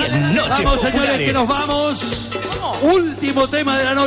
Noches Vamos, Populares. señores, que nos vamos. Último tema de la noche.